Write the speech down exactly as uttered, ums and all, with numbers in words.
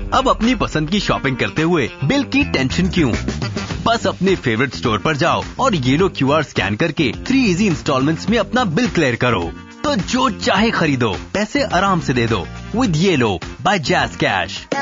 अब अपनी पसंद की शॉपिंग करते हुए बिल की टेंशन क्यों? बस अपने फेवरेट स्टोर पर जाओ और येलो क्यू आर स्कैन करके थ्री इजी इंस्टॉलमेंट्स में अपना बिल क्लियर करो। तो जो चाहे खरीदो, पैसे आराम से दे दो with yellow bye jazz cash.